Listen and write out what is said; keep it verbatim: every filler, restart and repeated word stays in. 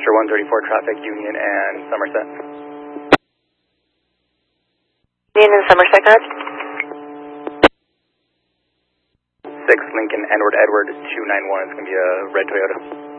Ulster one thirty-four traffic, Union and Somerset. Union and Somerset, guard. six Lincoln Edward Edward two nine one, it's going to be a red Toyota.